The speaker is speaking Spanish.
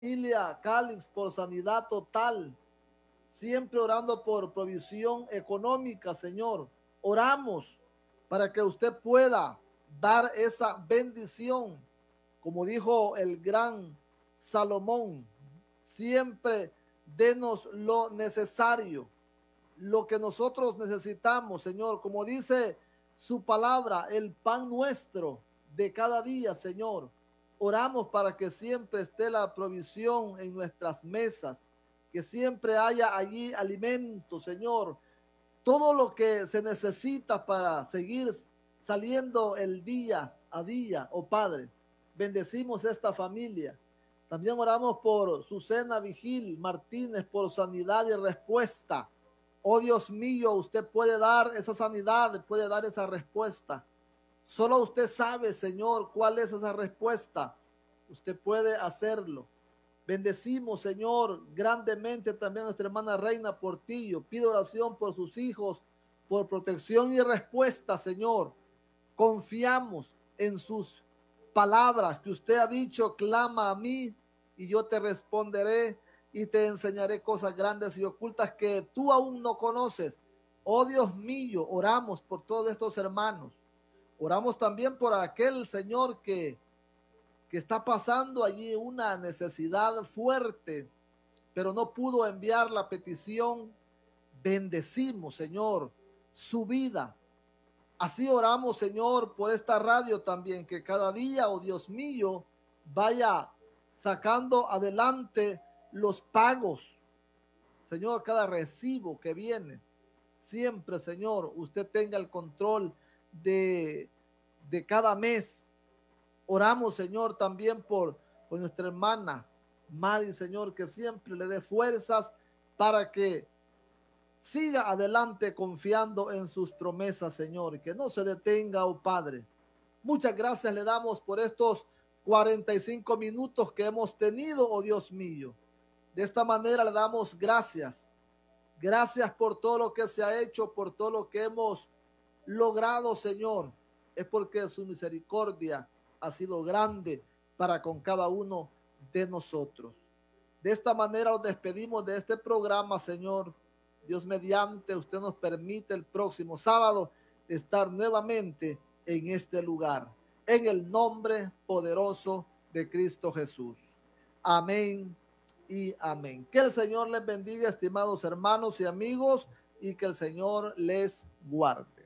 familia Calix por sanidad total, siempre orando por provisión económica, Señor. Oramos para que usted pueda dar esa bendición, como dijo el gran Salomón, siempre denos lo necesario, lo que nosotros necesitamos, Señor, como dice su palabra, el pan nuestro de cada día, Señor. Oramos para que siempre esté la provisión en nuestras mesas, que siempre haya allí alimento, Señor. Todo lo que se necesita para seguir saliendo el día a día, oh Padre. Bendecimos esta familia. También oramos por Susana Vigil Martínez, por sanidad y respuesta. Oh Dios mío, usted puede dar esa sanidad, puede dar esa respuesta. Solo usted sabe, Señor, cuál es esa respuesta. Usted puede hacerlo. Bendecimos, Señor, grandemente también a nuestra hermana Reina Portillo. Pido oración por sus hijos, por protección y respuesta, Señor. Confiamos en sus palabras que usted ha dicho, clama a mí y yo te responderé y te enseñaré cosas grandes y ocultas que tú aún no conoces. Oh Dios mío, oramos por todos estos hermanos. Oramos también por aquel Señor que está pasando allí una necesidad fuerte, pero no pudo enviar la petición. Bendecimos, Señor, su vida. Así oramos, Señor, por esta radio también, que cada día, oh Dios mío, vaya sacando adelante los pagos. Señor, cada recibo que viene, siempre, Señor, usted tenga el control de cada mes. Oramos, Señor, también por nuestra hermana Mari, Señor, que siempre le dé fuerzas para que siga adelante confiando en sus promesas, Señor, que no se detenga, oh Padre. Muchas gracias le damos por estos 45 minutos que hemos tenido, oh Dios mío. De esta manera le damos gracias. Gracias por todo lo que se ha hecho, por todo lo que hemos logrado, Señor. Es porque su misericordia ha sido grande para con cada uno de nosotros. De esta manera nos despedimos de este programa, Señor. Dios mediante, usted nos permite el próximo sábado estar nuevamente en este lugar. En el nombre poderoso de Cristo Jesús. Amén y amén. Que el Señor les bendiga, estimados hermanos y amigos, y que el Señor les guarde.